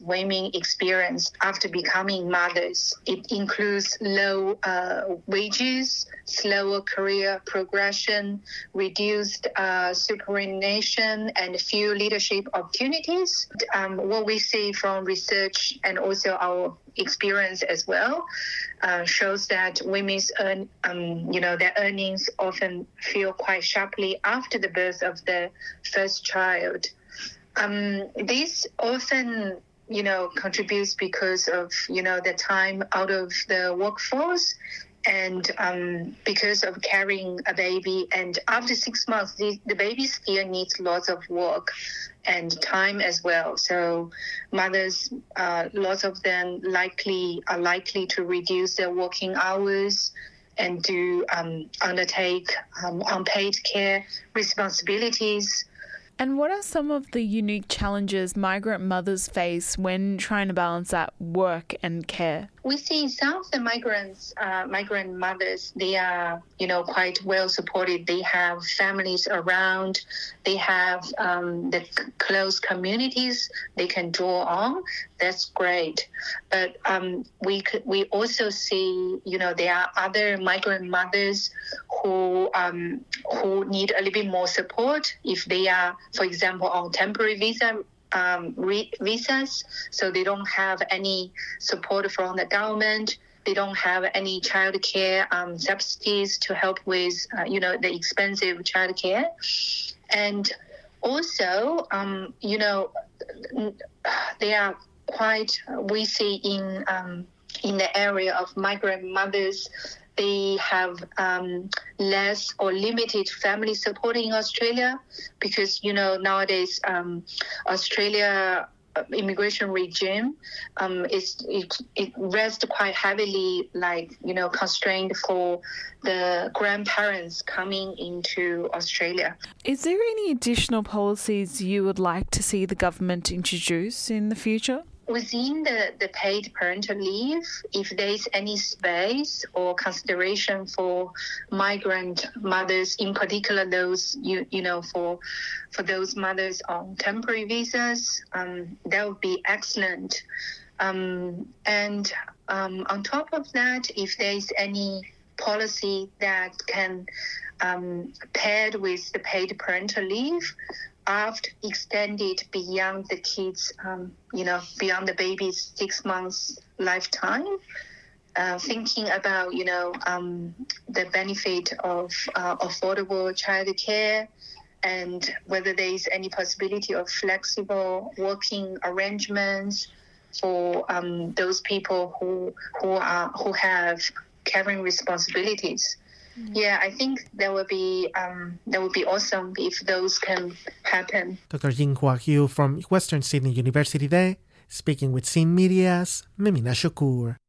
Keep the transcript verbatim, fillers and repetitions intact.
women experience after becoming mothers. It includes low uh, wages, slower career progression, reduced uh, superannuation, and few leadership opportunities. Um, what we see from research and also our experience as well uh, shows that women's earn, um, you know, their earnings often feel quite sharply after the birth of the first child. Um, this often, you know, contributes because of, you know, the time out of the workforce and um, because of carrying a baby. And after six months, the, the baby still needs lots of work and time as well. So mothers, uh, lots of them likely are likely to reduce their working hours and to um, undertake um, unpaid care responsibilities. And what are some of the unique challenges migrant mothers face when trying to balance that work and care? We see some of the migrants, uh, migrant mothers, they are, you know, quite well supported. They have families around. They have um, the c- close communities they can draw on. That's great. But um, we could, we also see, you know, there are other migrant mothers who um, who need a little bit more support if they are, for example, on temporary visa. Um, re- visas, so they don't have any support from the government. They don't have any childcare um, subsidies to help with, uh, you know, the expensive childcare. And also, um, you know, they are quite, we see in um, in the area of migrant mothers, they have um, less or limited family support in Australia because, you know, nowadays um, Australia immigration regime um, is it, it rests quite heavily, like, you know, constrained for the grandparents coming into Australia. Is there any additional policies you would like to see the government introduce in the future? Within the, the paid parental leave, if there's any space or consideration for migrant mothers, in particular those, you you know, for for those mothers on temporary visas, um, that would be excellent. Um, and um, on top of that, if there's any policy that can um, paired with the paid parental leave, after extended beyond the kids, um, you know, beyond the baby's six months lifetime, uh, thinking about, you know, um, the benefit of uh, affordable childcare and whether there is any possibility of flexible working arrangements for um, those people who who are who have caring responsibilities. Yeah, I think that would be um, that would be awesome if those can happen. Doctor Jinghua Hu from Western Sydney University there, speaking with Scene Media's Memina Shakur.